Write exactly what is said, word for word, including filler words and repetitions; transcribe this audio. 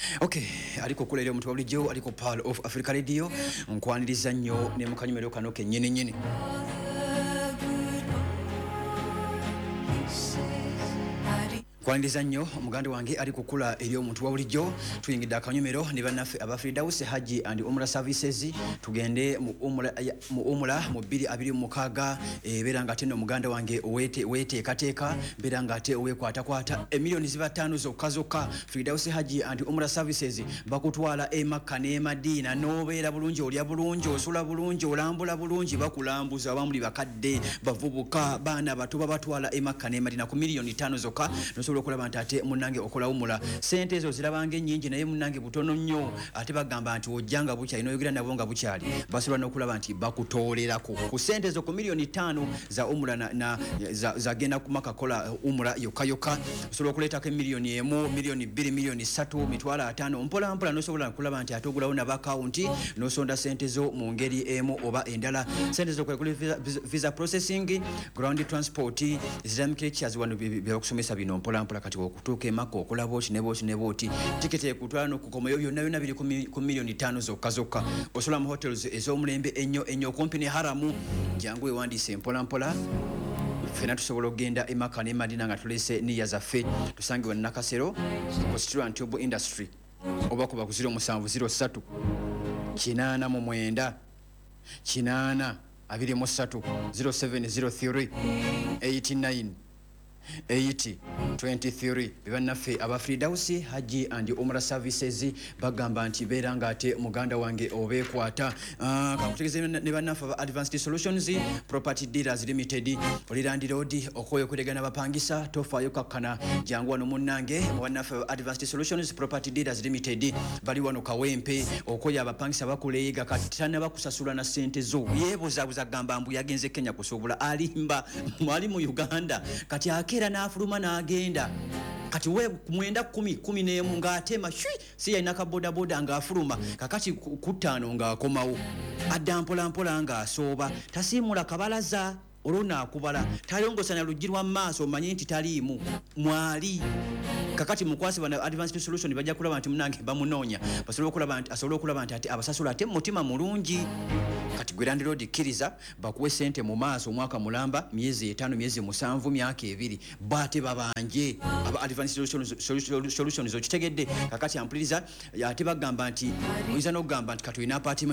Okay, aliko kula ile mtu bulijjo aliko Pearl of Africa Radio nkwaniriza nnyo ne mukanyumero kano kennyini nnyini. Kwandiza nnyo muganda wange ali kukula eri omuntu wa bulijjo tuyingidde akanyumero ne bannaffe aba Firdaus Haji and Umrah Services tugende mu umra mu umra mu bbiri abiri mu mukaaga ebeera nga teno muganda wange wete wete kateeka beera nga ate owekwata kwata emilioni ziba ttaano zokka zokka Firdaus Haji and Umrah Services bakutwala e Makka ne Madina n'obeera bulungi olya bulungi osula bulungi olambula bulungi bakulambuza abamuli bakadde bavubuka baana bato babatwala e Makka ne Madina ku milioni ttaano zokka nosobola okulaba nti ate munnange okola umula sente ezo zirabanga ennyingi naye munnange butono nnyo ate bagamba nti ojjanga bukyali n'oyogera nabo nga bukyali basobola n'okulaba nti bakutoolerako ku sente ezo ku milioni ttaano za umula na, na zagenda za ku Makka kola umula yokka yokka osobola okuleetako emiliyoni emu milioni bbiri milioni ssatu mitwalo ataano mpola mpola n'osobola okulaba nti ate ogulawo n'abakawunti n'osonda sente zo mu ngeri emu oba endala sente zo kwekuli visa, visa processing ground transport islamic lectures wano byakusomesa bino mpola mpola kati okutuuka e Makka okola booti ne booti ne booti tiketi ekutwala n'okukomayo byonna byonna biri ku milioni ttaano zokka zokka osobola mu hotels ez'omulembe ennyo ennyo okumpi ne haramu jangu ewandiise mpola mpola fena tusobola okugenda e Makka ne Madina nga tulese niya zaffe tusangibwa Nakasero constituent tube industry oba kuba ku zero musanvu zero ssatu kinaana mu mwenda kinaana abiri mu ssatu zero seven zero three eight nine eighty twenty-three bibannaffe aba Firdaus Haji and Umrah Services bagamba nti beera nga ate muganda wange obeekwata uh, kakutegeze ne bannaffe aba Advanced Solutions Property Dealers Limited Olirandi Road okoyo kutegana bapangisa tofaayo kakkana jangu wano munnange mu bannaffe aba Advanced Solutions Property Dealers Limited bali wano Kawempe okoyo abapangisa bakuleega katana bakusasula na sente zo yeebuzaabuza gamba mbu yagenze Kenya kusobola alimba mwali mu Uganda kati ake era n'afuluma n'agenda kati we mwenda kumi kumi n'emu ng'atema shwi si yalina ka boda boda ng'afuluma kakati ku ttaano ng'akomawo adda mpola mpola ng'asooba tasiimula kabalaza olwona akubala talongosana lugirwa mu maaso omanye nti taliimu mwali kakati mukwasi bana Advanced Solution bajja kulaba nti munange bamunoonya basobola okulaba nti asobola okulaba nti ate abasasula ate mutima mulungi kati Grand Road kiriza bakuwe sente mu maaso omwaka mulamba myezi etaano myezi musanvu myaka ebiri bate babanje aba Advanced Solutions Solutions okitegedde kakati ampuliriza ate bagamba nti oyinza n'okugamba nti kati olina apartment